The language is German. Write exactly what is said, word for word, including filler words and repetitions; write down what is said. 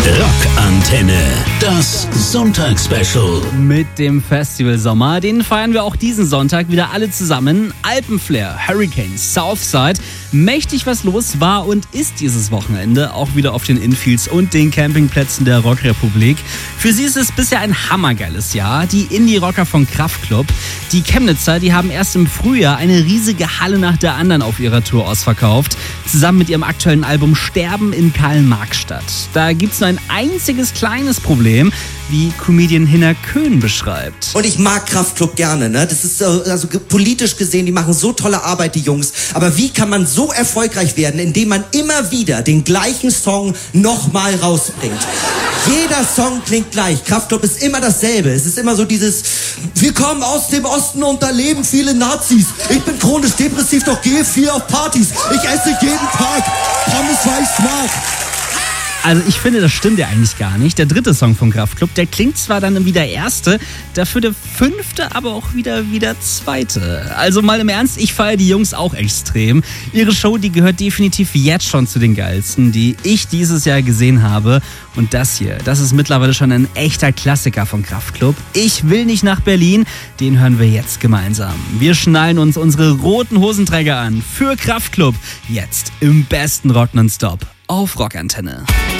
Rockantenne, das Sonntagsspecial. Mit dem Festival Sommer, den feiern wir auch diesen Sonntag wieder alle zusammen. Alpenflair, Hurricanes, Southside. Mächtig was los war und ist dieses Wochenende auch wieder auf den Infields und den Campingplätzen der Rockrepublik. Für sie ist es bisher ein hammergeiles Jahr. Die Indie-Rocker von Kraftklub. Die Chemnitzer, die haben erst im Frühjahr eine riesige Halle nach der anderen auf ihrer Tour ausverkauft. Zusammen mit ihrem aktuellen Album Sterben in Karl-Marx-Stadt. Da gibt's nur ein einziges kleines Problem, wie Comedian Hinner Köhn beschreibt. Und ich mag Kraftklub gerne, ne? Das ist so, also politisch gesehen, die machen so tolle Arbeit, die Jungs. Aber wie kann man so erfolgreich werden, indem man immer wieder den gleichen Song nochmal rausbringt? Jeder Song klingt gleich. Kraftklub ist immer dasselbe. Es ist immer so dieses, wir kommen aus dem Osten und da leben viele Nazis. Ich bin chronisch depressiv, doch gehe viel auf Partys. Ich esse jeden Tag Pommes Weißmark. Also ich finde, das stimmt ja eigentlich gar nicht. Der dritte Song von Kraftklub, der klingt zwar dann wie der erste, dafür der fünfte aber auch wieder wie der zweite. Also mal im Ernst, ich feiere die Jungs auch extrem. Ihre Show, die gehört definitiv jetzt schon zu den geilsten, die ich dieses Jahr gesehen habe. Und das hier, das ist mittlerweile schon ein echter Klassiker von Kraftklub. Ich will nicht nach Berlin, den hören wir jetzt gemeinsam. Wir schnallen uns unsere roten Hosenträger an für Kraftklub. Jetzt im besten Rock nonstop auf Rockantenne.